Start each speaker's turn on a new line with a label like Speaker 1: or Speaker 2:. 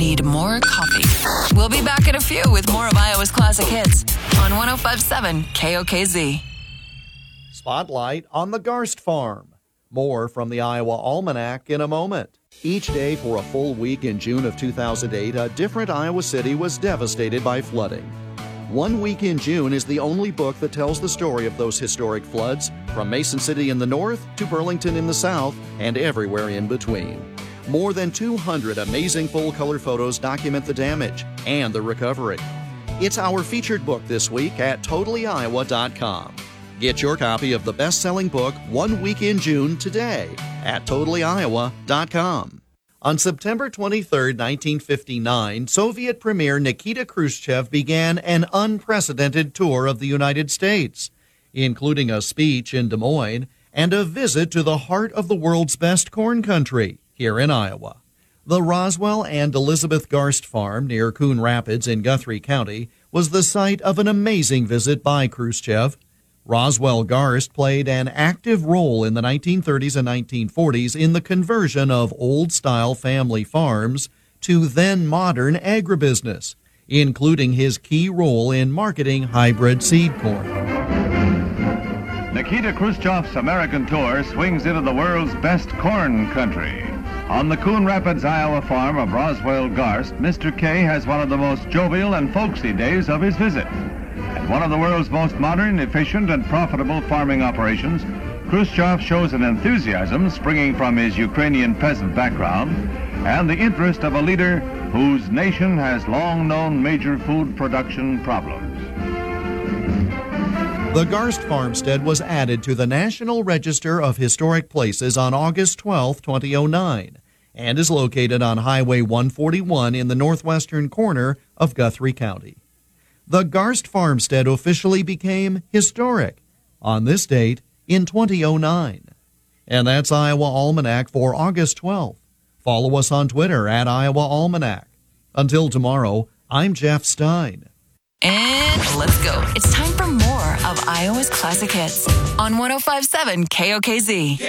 Speaker 1: need more coffee. We'll be back in a few with more of Iowa's classic hits on 105.7 KOKZ.
Speaker 2: Spotlight on the Garst Farm. More from the Iowa Almanac in a moment. Each day for a full week in June of 2008, a different Iowa city was devastated by flooding. 1 Week in June is the only book that tells the story of those historic floods, from Mason City in the north to Burlington in the south and everywhere in between. More than 200 amazing full-color photos document the damage and the recovery. It's our featured book this week at TotallyIowa.com. Get your copy of the best-selling book 1 Week in June today at TotallyIowa.com. On September 23, 1959, Soviet Premier Nikita Khrushchev began an unprecedented tour of the United States, including a speech in Des Moines and a visit to the heart of the world's best corn country, here in Iowa. The Roswell and Elizabeth Garst Farm near Coon Rapids in Guthrie County was the site of an amazing visit by Khrushchev. Roswell Garst played an active role in the 1930s and 1940s in the conversion of old-style family farms to then-modern agribusiness, including his key role in marketing hybrid seed corn.
Speaker 3: Nikita Khrushchev's American tour swings into the world's best corn country. On the Coon Rapids, Iowa farm of Roswell Garst, Mr. K has one of the most jovial and folksy days of his visit. At one of the world's most modern, efficient, and profitable farming operations, Khrushchev shows an enthusiasm springing from his Ukrainian peasant background and the interest of a leader whose nation has long known major food production problems.
Speaker 2: The Garst farmstead was added to the National Register of Historic Places on August 12, 2009, and is located on Highway 141 in the northwestern corner of Guthrie County. The Garst farmstead officially became historic on this date in 2009. And that's Iowa Almanac for August 12th. Follow us on Twitter at Iowa Almanac. Until tomorrow, I'm Jeff Stein.
Speaker 1: And let's go. It's time for more of Iowa's classic hits on 105.7 KOKZ.